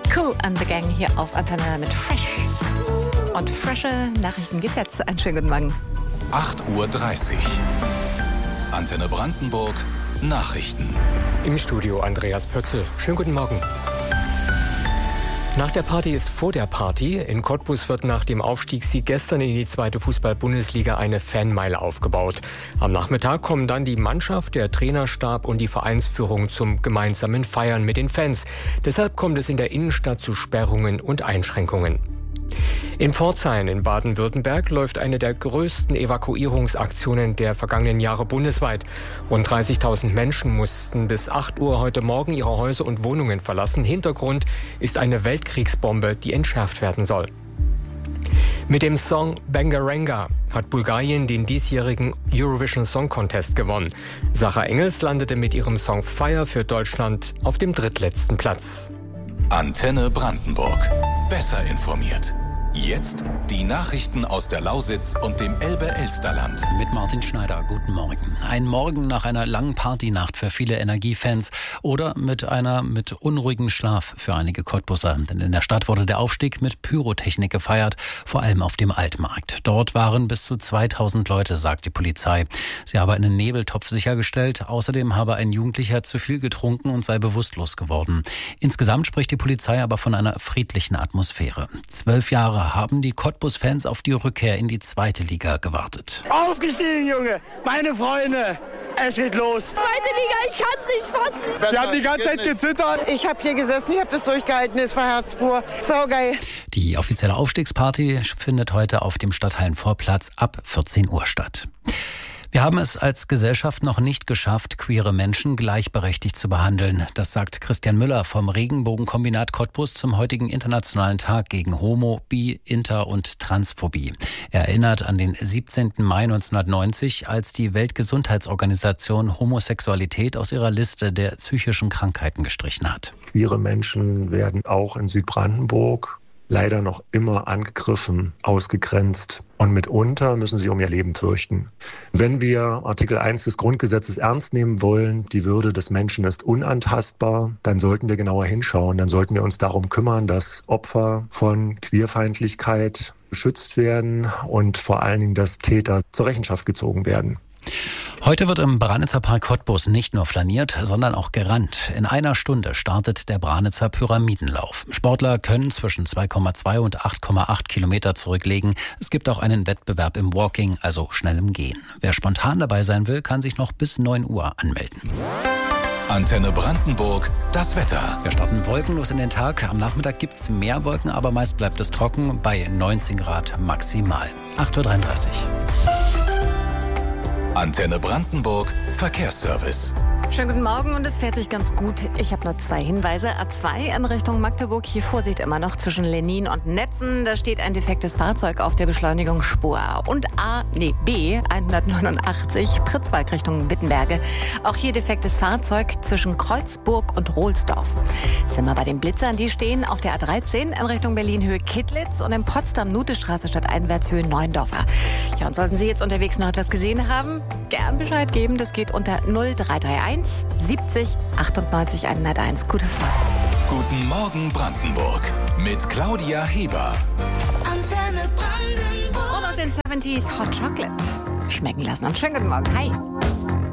Kool and the Gang hier auf Antenne mit Fresh. Und frische Nachrichten gibt's jetzt. Einen schönen guten Morgen. 8:30 Uhr. Antenne Brandenburg. Nachrichten. Im Studio Andreas Pötzl. Schönen guten Morgen. Nach der Party ist vor der Party. In Cottbus wird nach dem Aufstiegssieg gestern in die 2. Fußball-Bundesliga eine Fanmeile aufgebaut. Am Nachmittag kommen dann die Mannschaft, der Trainerstab und die Vereinsführung zum gemeinsamen Feiern mit den Fans. Deshalb kommt es in der Innenstadt zu Sperrungen und Einschränkungen. In Pforzheim in Baden-Württemberg läuft eine der größten Evakuierungsaktionen der vergangenen Jahre bundesweit. Rund 30.000 Menschen mussten bis 8 Uhr heute Morgen ihre Häuser und Wohnungen verlassen. Hintergrund ist eine Weltkriegsbombe, die entschärft werden soll. Mit dem Song Bangaranga hat Bulgarien den diesjährigen Eurovision Song Contest gewonnen. Sarah Engels landete mit ihrem Song Fire für Deutschland auf dem drittletzten Platz. Antenne Brandenburg. Besser informiert. Jetzt die Nachrichten aus der Lausitz und dem Elbe-Elsterland. Mit Martin Schneider, guten Morgen. Ein Morgen nach einer langen Partynacht für viele Energiefans oder mit unruhigem Schlaf für einige Cottbusser. Denn in der Stadt wurde der Aufstieg mit Pyrotechnik gefeiert, vor allem auf dem Altmarkt. Dort waren bis zu 2000 Leute, sagt die Polizei. Sie habe einen Nebeltopf sichergestellt. Außerdem habe ein Jugendlicher zu viel getrunken und sei bewusstlos geworden. Insgesamt spricht die Polizei aber von einer friedlichen Atmosphäre. 12 Jahre haben die Cottbus-Fans auf die Rückkehr in die 2. Liga gewartet. Aufgestiegen, Junge! Meine Freunde! Es geht los! 2. Liga, ich kann's nicht fassen! Wir haben die ganze Zeit gezittert! Ich habe hier gesessen, ich habe das durchgehalten, es war herzpur. Saugeil! Die offizielle Aufstiegsparty findet heute auf dem Stadthallenvorplatz ab 14 Uhr statt. Wir haben es als Gesellschaft noch nicht geschafft, queere Menschen gleichberechtigt zu behandeln. Das sagt Christian Müller vom Regenbogenkombinat Cottbus zum heutigen Internationalen Tag gegen Homo-, Bi-, Inter- und Transphobie. Er erinnert an den 17. Mai 1990, als die Weltgesundheitsorganisation Homosexualität aus ihrer Liste der psychischen Krankheiten gestrichen hat. Queere Menschen werden auch in Südbrandenburg leider noch immer angegriffen, ausgegrenzt und mitunter müssen sie um ihr Leben fürchten. Wenn wir Artikel 1 des Grundgesetzes ernst nehmen wollen, die Würde des Menschen ist unantastbar, dann sollten wir genauer hinschauen. Dann sollten wir uns darum kümmern, dass Opfer von Queerfeindlichkeit geschützt werden und vor allen Dingen, dass Täter zur Rechenschaft gezogen werden. Heute wird im Branitzer Park Cottbus nicht nur flaniert, sondern auch gerannt. In einer Stunde startet der Branitzer Pyramidenlauf. Sportler können zwischen 2,2 und 8,8 Kilometer zurücklegen. Es gibt auch einen Wettbewerb im Walking, also schnellem Gehen. Wer spontan dabei sein will, kann sich noch bis 9 Uhr anmelden. Antenne Brandenburg, das Wetter. Wir starten wolkenlos in den Tag. Am Nachmittag gibt es mehr Wolken, aber meist bleibt es trocken bei 19 Grad maximal. 8:33 Uhr. Antenne Brandenburg, Verkehrsservice. Schönen guten Morgen und es fährt sich ganz gut. Ich habe nur 2 Hinweise. A2 in Richtung Magdeburg. Hier Vorsicht immer noch zwischen Lenin und Netzen. Da steht ein defektes Fahrzeug auf der Beschleunigungsspur. Und B 189 Pritzwalk Richtung Wittenberge. Auch hier defektes Fahrzeug zwischen Kreuzburg und Rohlsdorf. Sind wir bei den Blitzern, die stehen auf der A13 in Richtung Berlin-Höhe Kittlitz und in Potsdam-Nutestraße stadteinwärts Höhe Neuendorfer. Ja, und sollten Sie jetzt unterwegs noch etwas gesehen haben, gern Bescheid geben. Das geht unter 0331 70 98 101. Gute Fahrt. Guten Morgen Brandenburg mit Claudia Heber. Antenne Brandenburg. Und aus den 70s Hot Chocolate schmecken lassen. Und schönen guten Morgen. Hi.